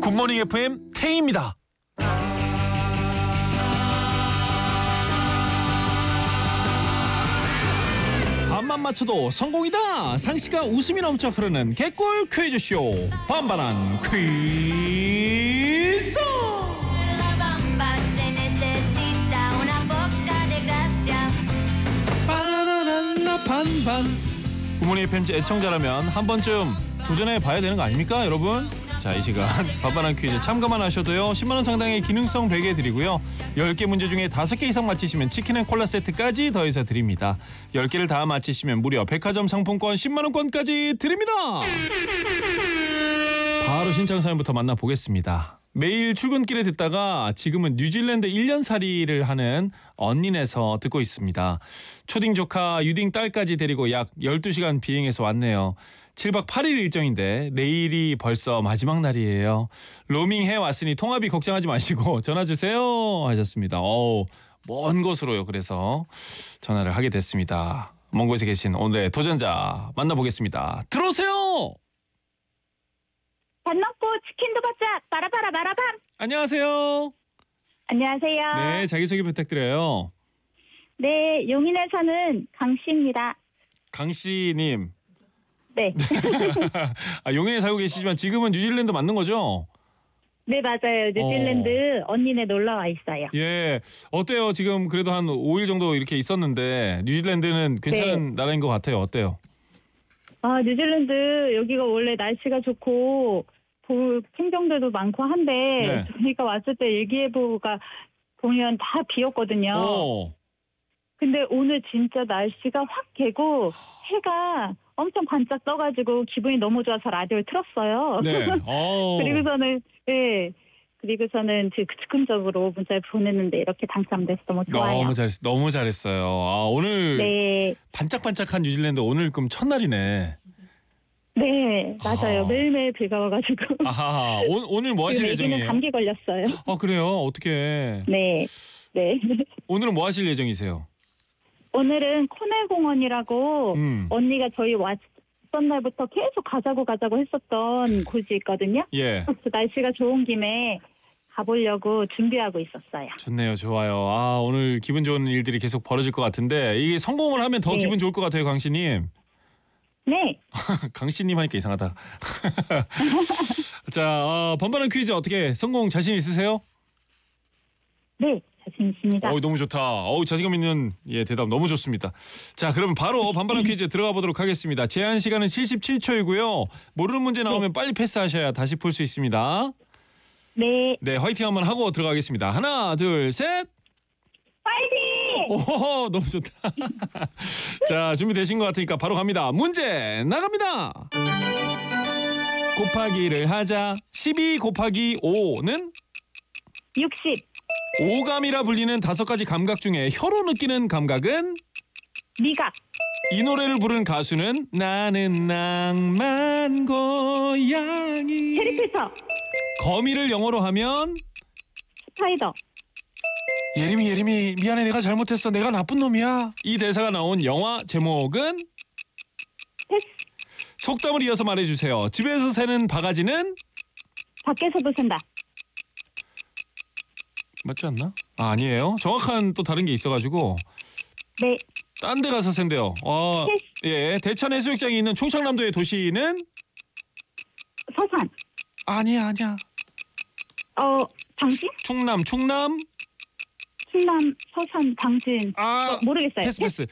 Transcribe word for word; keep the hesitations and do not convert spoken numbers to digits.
굿모닝 에프엠 태희입니다. 반만 맞춰도 성공이다. 상식과 웃음이 넘쳐 흐르는 개꿀 퀴즈쇼 반반한 퀴즈. 바나나나 반반. 굿모닝 에프엠 애청자라면 한 번쯤 도전해 봐야 되는 거 아닙니까, 여러분? 자, 이 시간 반반한 퀴즈 참가만 하셔도요 십만 원 상당의 기능성 베개 드리고요, 열 개 문제 중에 다섯 개 이상 맞히시면 치킨 앤 콜라 세트까지 더해서 드립니다. 열 개를 다 맞히시면 무려 백화점 상품권 십만 원권까지 드립니다. 바로 신청 사연부터 만나보겠습니다. 매일 출근길에 듣다가 지금은 뉴질랜드 일 년 살이를 하는 언니네서 듣고 있습니다. 초딩 조카, 유딩 딸까지 데리고 약 열두 시간 비행해서 왔네요. 칠 박 팔 일 일정인데 내일이 벌써 마지막 날이에요. 로밍 해왔으니 통화비 걱정하지 마시고 전화 주세요 하셨습니다. 어우, 먼 곳으로요. 그래서 전화를 하게 됐습니다. 먼 곳에 계신 오늘의 도전자 만나보겠습니다. 들어오세요. 밥 먹고 치킨도 받자. 바라바라 바라밤. 안녕하세요. 안녕하세요. 네, 자기소개 부탁드려요. 네, 용인에 사는 강씨입니다. 강씨님. 네. 아, 용인에 살고 계시지만 지금은 뉴질랜드 맞는 거죠? 네, 맞아요. 뉴질랜드 어. 언니네 놀러 와 있어요. 예, 어때요? 지금 그래도 한 오 일 정도 이렇게 있었는데 뉴질랜드는 괜찮은 네. 나라인 것 같아요. 어때요? 아, 뉴질랜드 여기가 원래 날씨가 좋고 볼 풍경들도 많고 한데 네. 저희가 왔을 때 일기예보가 보면 다 비었거든요. 오. 근데 오늘 진짜 날씨가 확 개고 해가 엄청 반짝 떠가지고 기분이 너무 좋아서 라디오를 틀었어요. 네. 오. 그리고서는 예. 그리고서는 즉흥적으로 문자를 보냈는데 이렇게 당첨돼서 너무 좋아요. 너무 잘했, 너무 잘했어요. 아, 오늘 네, 반짝반짝한 뉴질랜드 오늘 그럼 첫날이네. 네 맞아요. 아. 매일매일 비가 와가지고 아하. 오, 오늘 뭐 하실 지금 애기는 예정이에요? 감기 걸렸어요. 아, 그래요? 어떻게? 네, 네. 오늘은 뭐 하실 예정이세요? 오늘은 코넬 공원이라고 음. 언니가 저희 왔던 날부터 계속 가자고 가자고 했었던 곳이 있거든요. 예. 그래서 날씨가 좋은 김에 가보려고 준비하고 있었어요. 좋네요. 좋아요. 아, 오늘 기분 좋은 일들이 계속 벌어질 것 같은데 이게 성공을 하면 더 네. 기분 좋을 것 같아요, 강씨님. 네, 강씨님 하니까 이상하다. 자, 어, 번번한 퀴즈 어떻게 성공 자신 있으세요? 네, 자신 있습니다. 어, 너무 좋다. 어, 자신감 있는 예 대답 너무 좋습니다. 자, 그러면 바로 번번한 퀴즈 들어가 보도록 하겠습니다. 제한 시간은 칠십칠 초이고요. 모르는 문제 나오면 빨리 패스하셔야 다시 풀 수 있습니다. 네, 네, 화이팅 한번 하고 들어가겠습니다. 하나, 둘, 셋. 파이팅! 오, 너무 좋다. 자, 준비되신 것 같으니까 바로 갑니다. 문제 나갑니다. 곱하기를 하자. 십이 곱하기 오는 육십, 오감이라 불리는 다섯 가지 감각 중에 혀로 느끼는 감각은? 미각, 이 노래를 부른 가수는 나는 낭만 고양이. 해리필터, 거미를 영어로 하면? 스파이더, 예림이 예림이 미안해, 내가 잘못했어, 내가 나쁜 놈이야. 이 대사가 나온 영화 제목은? 패스, 속담을 이어서 말해주세요. 집에서 새는 바가지는? 밖에서도 샌다. 맞지 않나? 아, 아니에요. 정확한 또 다른 게 있어가지고 네, 딴 데 가서 샌대요. 어, 예, 대천 해수욕장이 있는 충청남도의 도시는? 서산, 아니야 아니야. 어, 당진, 충남 충남. 충남, 서산, 당진. 아, 어, 모르겠어요. 패스 패스.